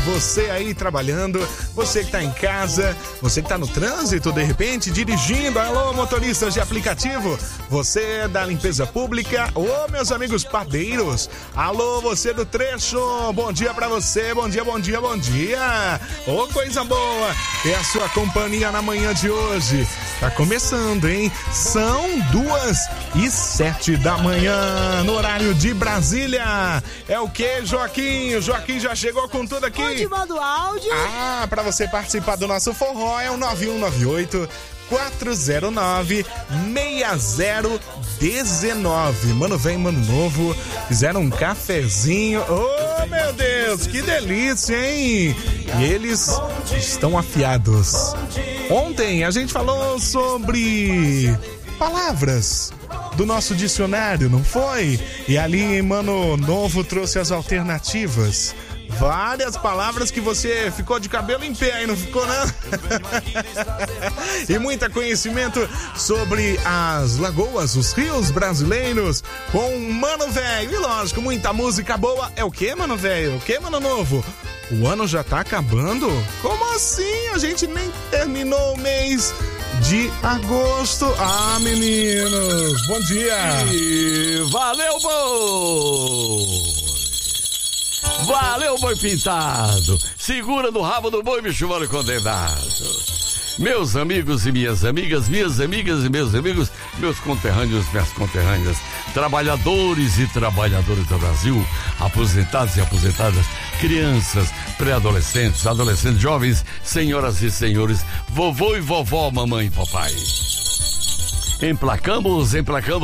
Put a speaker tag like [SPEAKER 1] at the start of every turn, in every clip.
[SPEAKER 1] Você aí trabalhando, você que tá em casa, você que tá no trânsito, de repente, dirigindo. Alô, motoristas de aplicativo, você da limpeza pública, ô, meus amigos padeiros, alô, você do trecho, bom dia pra você, bom dia, bom dia, bom dia. Ô, coisa boa, é a sua companhia na manhã de hoje. Tá começando, hein? São 2h07 da manhã, no horário de Brasília. É o que, Joaquim? O Joaquim já chegou com tudo aqui.
[SPEAKER 2] Onde manda o áudio?
[SPEAKER 1] Ah, pra você participar do nosso forró é o 9198-409-6019. Mano velho, mano novo, fizeram um cafezinho. Oh, meu Deus, que delícia, hein? E eles estão afiados. Ontem a gente falou sobre palavras do nosso dicionário, não foi? E ali, Mano Novo trouxe as alternativas. Várias palavras que você ficou de cabelo em pé aí, não ficou, não? E muito conhecimento sobre as lagoas, os rios brasileiros com Mano Velho. E lógico, muita música boa. É o que, Mano Velho? O que, Mano Novo? O ano já tá acabando? Como assim? A gente nem terminou o mês de agosto. Ah, meninos, bom dia.
[SPEAKER 3] E valeu, boi! Valeu, boi pintado! Segura no rabo do boi, bicho mole condenado. Meus amigos e minhas amigas e meus amigos, meus conterrâneos, minhas conterrâneas, trabalhadores e trabalhadoras do Brasil, aposentados e aposentadas, crianças, pré-adolescentes, adolescentes, jovens, senhoras e senhores, vovô e vovó, mamãe e papai. Emplacamos.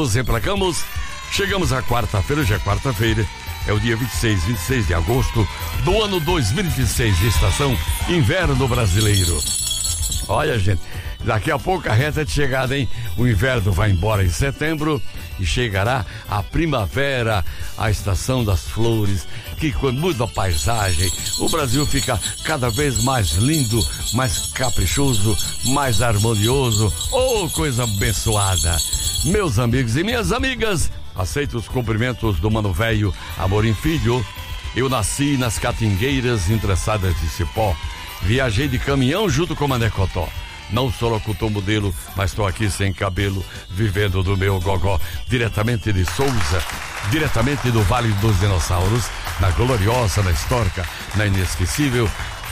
[SPEAKER 3] Chegamos à quarta-feira, hoje é quarta-feira. É o dia 26 de agosto do ano 2026, de estação inverno brasileiro. Olha, gente, daqui a pouco a reta de chegada, hein? O inverno vai embora em setembro e chegará a primavera, a estação das flores, que muda a paisagem. O Brasil fica cada vez mais lindo, mais caprichoso, mais harmonioso. Oh, coisa abençoada! Meus amigos e minhas amigas, aceito os cumprimentos do Mano Velho Amorim Filho. Eu nasci nas Catingueiras Entreçadas de Cipó. Viajei de caminhão junto com Mané Cotó. Não sou locutor modelo, mas estou aqui sem cabelo, vivendo do meu gogó. Diretamente de Souza, diretamente do Vale dos Dinossauros, na gloriosa, na histórica, na inesquecível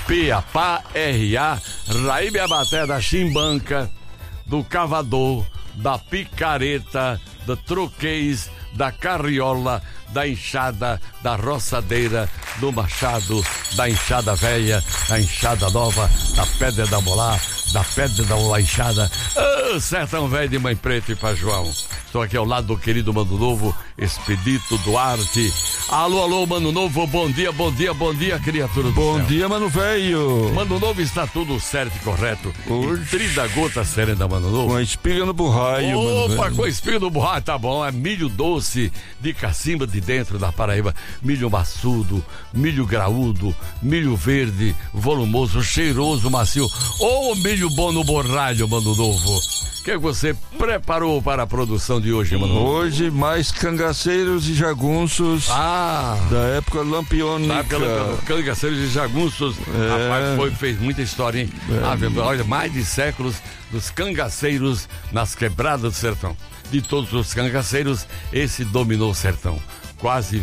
[SPEAKER 3] Piapá R.A. Raíbe Abaté da Chimbanca, do Cavador, da Picareta, da Troqueis, da Carriola, da Enxada, da Roçadeira, do Machado, da Enxada Velha, da Enxada Nova, da Pedra da Molá, da Pedra da Molá Enxada, Sertão Velho de Mãe Preta e Pai João. Estou aqui ao lado do querido Mano Novo, Expedito Duarte. Alô, Mano Novo, bom dia, criatura do
[SPEAKER 4] Bom
[SPEAKER 3] céu.
[SPEAKER 4] dia, Mano Velho.
[SPEAKER 3] Mano Novo, está tudo certo e correto.
[SPEAKER 4] Hoje...
[SPEAKER 3] 30 gotas serena, Mano Novo.
[SPEAKER 4] Com a espiga no burraio, Mano Velho.
[SPEAKER 3] Opa, com a espiga no burraio, tá bom. É milho doce de Cacimba, de dentro da Paraíba. Milho maçudo, milho graúdo, milho verde, volumoso, cheiroso, macio. Ô, milho bom no borralho, Mano Novo. O que você preparou para a produção de hoje, Mano Novo?
[SPEAKER 4] Hoje, mais cangaceiros e jagunços da época lampiônica.
[SPEAKER 3] Da época cangaceiros e jagunços. Rapaz, fez muita história, hein? Olha, mais de séculos dos cangaceiros nas quebradas do sertão. De todos os cangaceiros, esse dominou o sertão. Quase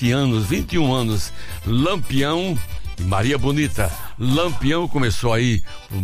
[SPEAKER 3] 21 anos, Lampião e Maria Bonita. Lampião começou aí por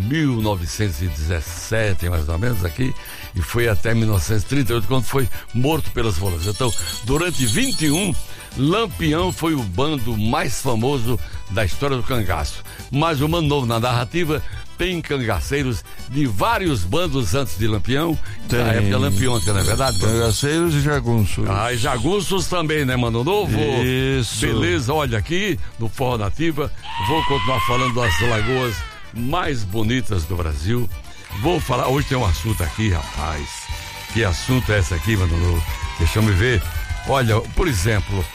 [SPEAKER 3] 1917, mais ou menos, aqui, e foi até 1938, quando foi morto pelas bolas. Então, durante 21, Lampião foi o bando mais famoso da história do cangaço. Mas o Mano Novo na narrativa tem cangaceiros de vários bandos antes de Lampião, na época lampiônica, não é verdade?
[SPEAKER 4] Cangaceiros e jagunços.
[SPEAKER 3] E jagunços também, né, Mano Novo?
[SPEAKER 4] Isso.
[SPEAKER 3] Beleza, olha aqui no Forró Nativa, vou continuar falando das lagoas mais bonitas do Brasil. Vou falar, hoje tem um assunto aqui, rapaz. Que assunto é esse aqui, Mano Novo? Deixa eu me ver. Olha, por exemplo,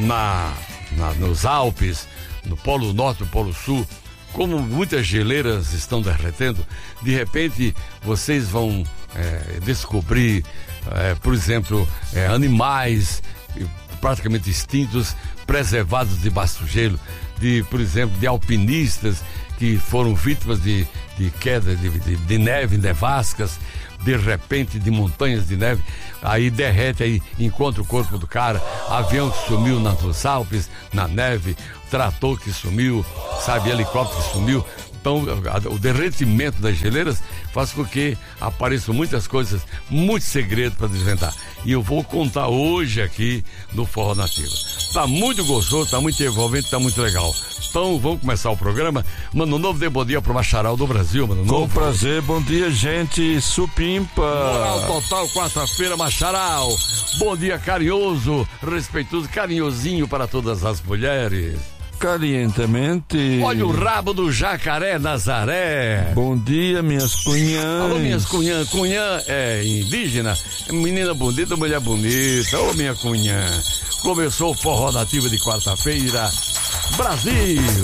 [SPEAKER 3] nos Alpes, no Polo Norte, no Polo Sul, como muitas geleiras estão derretendo, de repente vocês vão descobrir, por exemplo, animais praticamente extintos, preservados debaixo do gelo. por exemplo, de alpinistas que foram vítimas de queda de neve, nevascas, de repente, de montanhas de neve, aí derrete, aí encontra o corpo do cara, avião que sumiu nos Alpes, na neve, trator que sumiu, sabe, helicóptero que sumiu. Então, o derretimento das geleiras faz com que apareçam muitas coisas, muitos segredos para desvendar. E eu vou contar hoje aqui no Forró Nativa. Tá muito gostoso, tá muito envolvente, tá muito legal. Então, vamos começar o programa. Mano Novo, dê bom dia pro Macharal do Brasil, Mano Novo.
[SPEAKER 4] Com prazer, bom dia, gente. Supimpa.
[SPEAKER 3] Moral total, quarta-feira, Macharal. Bom dia, carinhoso, respeitoso, carinhosinho para todas as mulheres.
[SPEAKER 4] Calientemente.
[SPEAKER 3] Olha o rabo do jacaré Nazaré.
[SPEAKER 4] Bom dia, minhas cunhãs.
[SPEAKER 3] Alô, minhas cunhãs. Cunhã é indígena, menina bonita, mulher bonita. Ô, minha cunhã. Começou o Forró Nativa de quarta-feira. Brasil.